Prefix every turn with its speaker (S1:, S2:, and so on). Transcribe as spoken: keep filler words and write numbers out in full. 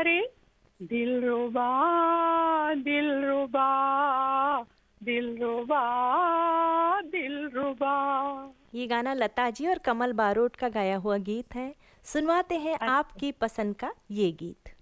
S1: करे दिलरुबा दिलरुबा दिलरुबा दिलरुबा।
S2: ये गाना लता जी और कमल बारोट का गाया हुआ गीत है। सुनवाते हैं
S1: अच्छा।
S2: आपकी पसंद का ये गीत।